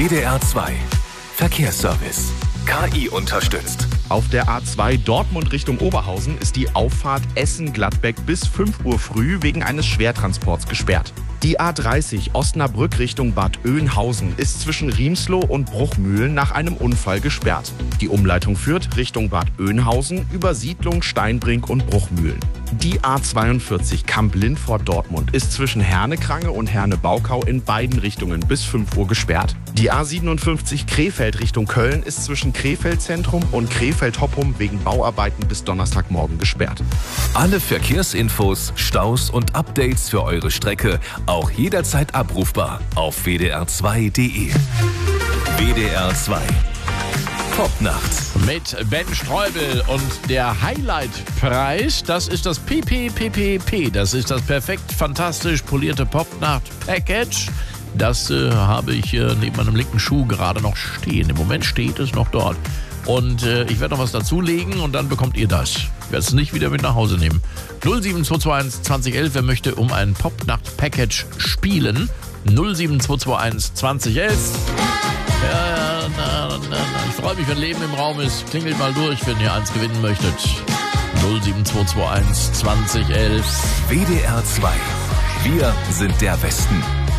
WDR 2 Verkehrsservice. KI unterstützt. Auf der A2 Dortmund Richtung Oberhausen ist die Auffahrt Essen-Gladbeck bis 5 Uhr früh wegen eines Schwertransports gesperrt. Die A30 Osnabrück Richtung Bad Oeynhausen ist zwischen Riemsloh und Bruchmühlen nach einem Unfall gesperrt. Die Umleitung führt Richtung Bad Oeynhausen über Siedlung Steinbrink und Bruchmühlen. Die A42 Kamp-Lindfort-Dortmund ist zwischen Herne-Krange und Herne-Baukau in beiden Richtungen bis 5 Uhr gesperrt. Die A57 Krefeld Richtung Köln ist zwischen Krefeld-Zentrum und Krefeld-Hoppum wegen Bauarbeiten bis Donnerstagmorgen gesperrt. Alle Verkehrsinfos, Staus und Updates für eure Strecke auch jederzeit abrufbar auf wdr2.de. WDR 2 Popnacht. Mit Ben Streubel und der Highlight-Preis, das ist das PPPPP. Das ist das perfekt, fantastisch polierte Popnacht-Package. Das habe ich neben meinem linken Schuh gerade noch stehen. Im Moment steht es noch dort. Und ich werde noch was dazulegen und dann bekommt ihr das. Ich werde es nicht wieder mit nach Hause nehmen. 07221 2011, wer möchte um ein Popnacht-Package spielen? 07221 2011. Ich freue mich, wenn Leben im Raum ist. Klingelt mal durch, wenn ihr eins gewinnen möchtet. 07221 2011. WDR 2. Wir sind der Westen.